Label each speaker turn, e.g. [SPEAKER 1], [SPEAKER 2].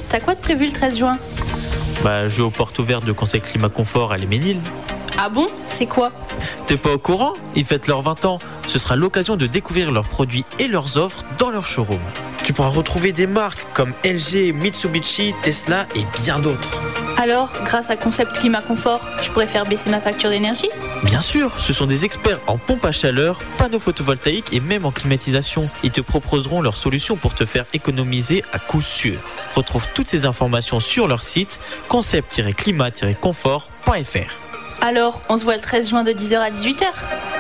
[SPEAKER 1] t'as quoi de prévu le 13 juin ?
[SPEAKER 2] Je vais aux portes ouvertes de Conseil Climat Confort à Léménil.
[SPEAKER 1] Ah bon ? C'est quoi ?
[SPEAKER 2] T'es pas au courant ? Ils fêtent leurs 20 ans. Ce sera l'occasion de découvrir leurs produits et leurs offres dans leur showroom. Tu pourras retrouver des marques comme LG, Mitsubishi, Tesla et bien d'autres.
[SPEAKER 1] Alors, grâce à Concept Climat Confort, je pourrais faire baisser ma facture d'énergie ?
[SPEAKER 2] Bien sûr, ce sont des experts en pompe à chaleur, panneaux photovoltaïques et même en climatisation. Ils te proposeront leurs solutions pour te faire économiser à coup sûr. Retrouve toutes ces informations sur leur site concept-climat-confort.fr.
[SPEAKER 1] Alors, on se voit le 13 juin de 10h à 18h.